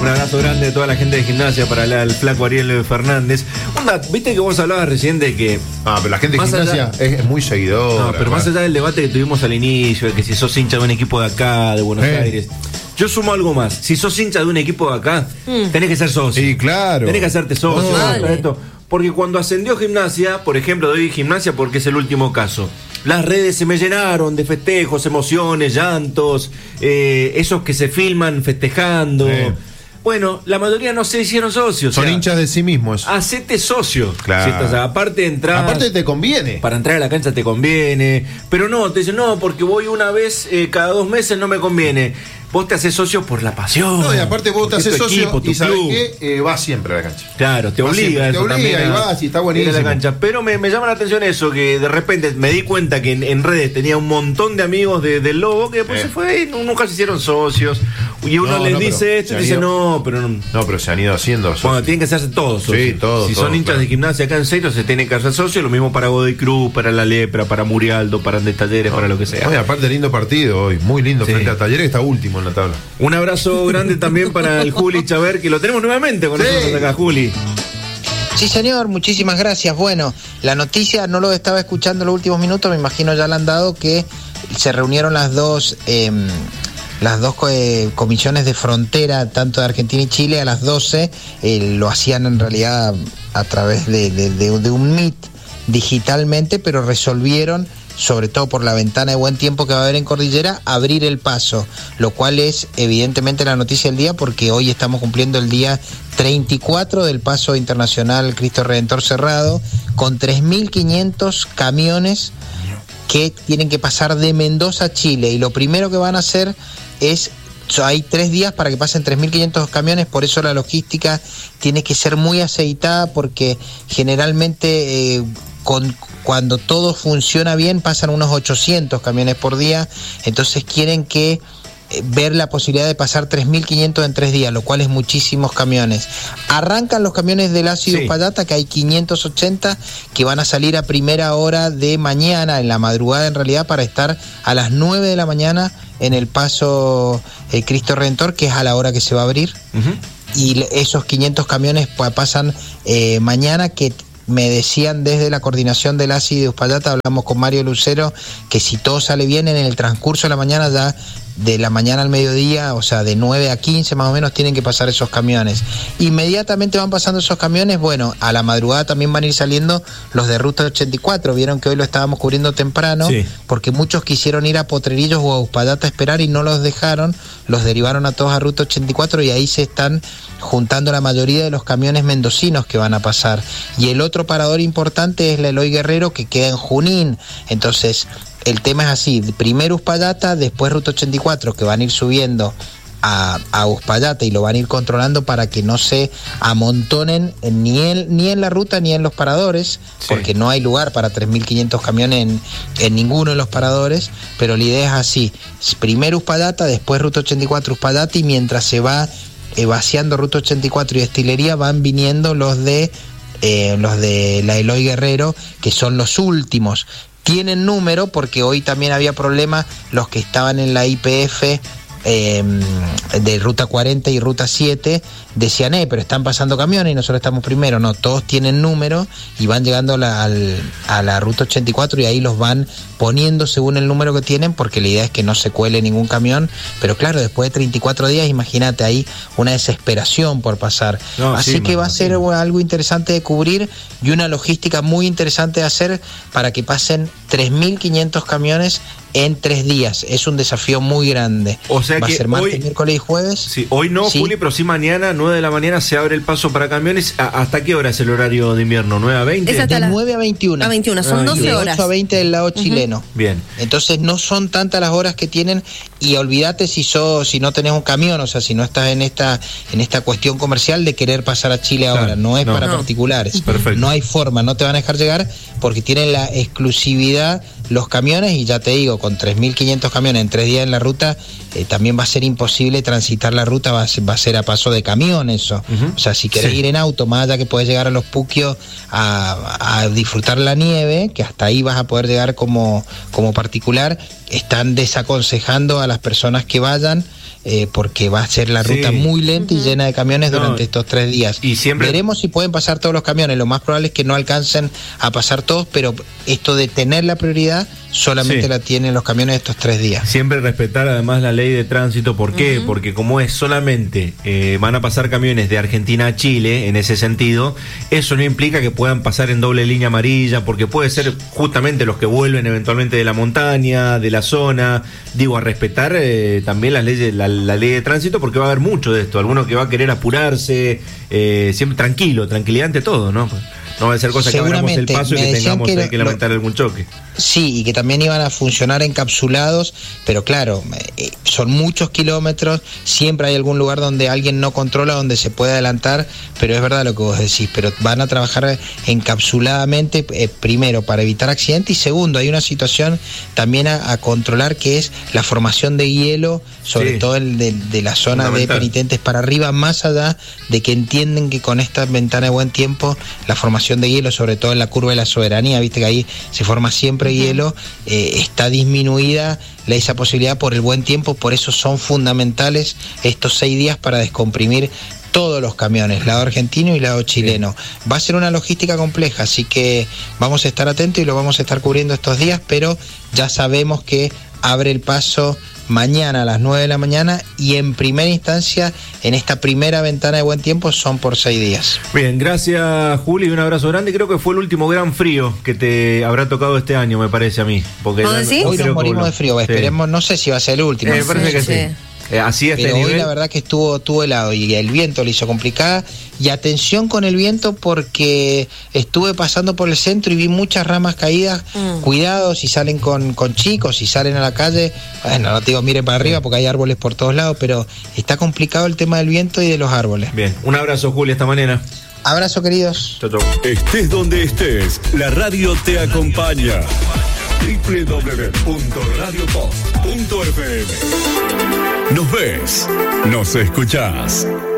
Un abrazo grande a toda la gente de Gimnasia para el flaco Ariel Fernández. Viste que vos hablabas recién de que... pero la gente de Gimnasia es muy seguidora. Pero más allá del debate que tuvimos al inicio, de que si sos hincha de un equipo de acá, de Buenos Aires... Yo sumo algo más. Si sos hincha de un equipo de acá, tenés que ser socio. Sí, claro. Tenés que hacerte socio. Vale. Porque cuando ascendió Gimnasia, por ejemplo, doy Gimnasia porque es el último caso. Las redes se me llenaron de festejos, emociones, llantos, esos que se filman festejando. Bueno, la mayoría no se hicieron socios. Son hinchas de sí mismos. Hacete socio. Claro. ¿Cierto? O sea, aparte te conviene. Para entrar a la cancha te conviene. Pero no, te dicen, no, porque voy una vez cada 2 meses, no me conviene. Vos te haces socio por la pasión. No, y aparte vos te haces socio equipo, y sabés club. que vas siempre a la cancha. Claro, te obliga. Te obliga y vas y está buenísimo. Ir a la cancha. Pero me llama la atención eso, que de repente me di cuenta que en redes tenía un montón de amigos del Lobo que después se fue y nunca se hicieron socios. Y uno les dice esto y dice pero se han ido haciendo socios. Bueno, tienen que hacerse todos socios. Sí, todos. Si son hinchas de Gimnasia acá en serio, se tienen que hacer socios. Lo mismo para Godoy Cruz, para La Lepra, para Murialdo, para Andes Talleres, para lo que sea. Oye, aparte lindo partido hoy, muy lindo frente a Talleres, está último en la tabla. Un abrazo grande también para el Juli Chaver, que lo tenemos nuevamente con nosotros acá, Juli. Sí, señor, muchísimas gracias. Bueno, la noticia no lo estaba escuchando en los últimos minutos, me imagino ya la han dado, que se reunieron las dos comisiones de frontera, tanto de Argentina y Chile, a las 12. Lo hacían en realidad a través de un Meet digitalmente, pero resolvieron, sobre todo por la ventana de buen tiempo que va a haber en Cordillera, abrir el paso, lo cual es evidentemente la noticia del día, porque hoy estamos cumpliendo el día 34 del paso internacional Cristo Redentor cerrado, con 3.500 camiones que tienen que pasar de Mendoza a Chile, y lo primero que van a hacer es... Hay 3 días para que pasen 3.500 camiones, por eso la logística tiene que ser muy aceitada, porque generalmente cuando todo funciona bien pasan unos 800 camiones por día, entonces quieren que ver la posibilidad de pasar 3.500 en 3 días, lo cual es muchísimos camiones. Arrancan los camiones del ácido Uspallata, que hay 580 que van a salir a primera hora de mañana, en la madrugada en realidad, para estar a las 9 de la mañana en el paso Cristo Redentor, que es a la hora que se va a abrir. Y esos 500 camiones pasan mañana, que me decían desde la coordinación del ácido de Uspallata, hablamos con Mario Lucero, que si todo sale bien en el transcurso de la mañana, ya de la mañana al mediodía, o sea, de 9 a 15 más o menos, tienen que pasar esos camiones. Inmediatamente van pasando esos camiones, bueno, a la madrugada también van a ir saliendo los de Ruta 84, vieron que hoy lo estábamos cubriendo temprano, porque muchos quisieron ir a Potrerillos o a Uspallata a esperar y no los dejaron, los derivaron a todos a Ruta 84, y ahí se están juntando la mayoría de los camiones mendocinos que van a pasar. Y el otro parador importante es la Eloy Guerrero, que queda en Junín. Entonces el tema es así: primero Uspallata, después Ruta 84, que van a ir subiendo a Uspallata y lo van a ir controlando para que no se amontonen ni en la ruta ni en los paradores, porque no hay lugar para 3.500 camiones en ninguno de los paradores, pero la idea es así: primero Uspallata, después Ruta 84 Uspallata, y mientras se va vaciando Ruta 84 y Destilería, van viniendo los de la Eloy Guerrero, que son los últimos. Tienen número porque hoy también había problemas los que estaban en la YPF de Ruta 40 y Ruta 7, decían, pero están pasando camiones y nosotros estamos primero. No, todos tienen número y van llegando a la Ruta 84, y ahí los van poniendo según el número que tienen, porque la idea es que no se cuele ningún camión. Pero claro, después de 34 días, imagínate, ahí una desesperación por pasar. Así que va a ser algo interesante de cubrir y una logística muy interesante de hacer para que pasen 3.500 camiones en 3 días. Es un desafío muy grande. O sea, va que a ser martes, miércoles y jueves. Sí, hoy no, Juli, pero sí mañana, 9 de la mañana, se abre el paso para camiones. ¿Hasta qué hora es el horario de invierno? ¿9 a 20? Es hasta de 9 a 21. A 21, son 12 horas. De 8 a 20 del lado chileno. Bien. Entonces no son tantas las horas que tienen, y olvídate si no tenés un camión, o sea, si no estás en esta cuestión comercial de querer pasar a Chile ahora. No es para particulares. Perfecto. No hay forma, no te van a dejar llegar, porque tienen la exclusividad los camiones, y ya te digo, con 3.500 camiones en 3 días en la ruta, también va a ser imposible transitar la ruta, va a ser a paso de camión eso. O sea, si querés ir en auto, más allá que podés llegar a los Puquios a disfrutar la nieve, que hasta ahí vas a poder llegar como particular, están desaconsejando a las personas que vayan porque va a ser la ruta muy lenta y llena de camiones durante estos 3 días. Y siempre veremos si pueden pasar todos los camiones. Lo más probable es que no alcancen a pasar todos, pero esto de tener la prioridad solamente la tienen los camiones de estos 3 días. Siempre respetar además la ley de tránsito. ¿Por qué? Porque como es solamente van a pasar camiones de Argentina a Chile, en ese sentido, eso no implica que puedan pasar en doble línea amarilla, porque puede ser justamente los que vuelven eventualmente de la montaña, de la zona. Digo, a respetar también las leyes, la ley de tránsito, porque va a haber mucho de esto. Alguno que va a querer apurarse, siempre tranquilidad ante todo, ¿no? No va a ser cosa que abramos el paso y que tengamos que lamentar algún choque. Sí, y que también iban a funcionar encapsulados, pero claro, son muchos kilómetros, siempre hay algún lugar donde alguien no controla, donde se puede adelantar, pero es verdad lo que vos decís, pero van a trabajar encapsuladamente, primero para evitar accidentes, y segundo, hay una situación también a controlar, que es la formación de hielo, sobre todo de la zona de penitentes para arriba, más allá de que entienden que con esta ventana de buen tiempo, la formación de hielo, sobre todo en la curva de la Soberanía, viste que ahí se forma siempre hielo, está disminuida esa posibilidad por el buen tiempo, por eso son fundamentales estos 6 días para descomprimir todos los camiones, lado argentino y lado chileno. Va a ser una logística compleja, así que vamos a estar atentos y lo vamos a estar cubriendo estos días, pero ya sabemos que abre el paso mañana a las 9 de la mañana y en primera instancia, en esta primera ventana de buen tiempo, son por 6 días. Bien, gracias Juli, un abrazo grande. Creo que fue el último gran frío que te habrá tocado este año, me parece a mí. Porque hoy nos morimos de frío, esperemos, no sé si va a ser el último. Me parece que sí. Así es. Pero hoy la verdad que estuvo helado y el viento le hizo complicada. Y atención con el viento, porque estuve pasando por el centro y vi muchas ramas caídas. Cuidado si salen con chicos, si salen a la calle. Bueno, no te digo miren para arriba porque hay árboles por todos lados, pero está complicado el tema del viento y de los árboles. Bien, un abrazo Juli, esta mañana. Abrazo queridos. Chau, chau. Estés donde estés, la radio te acompaña. www.radiopost.fm. Nos ves, nos escuchás.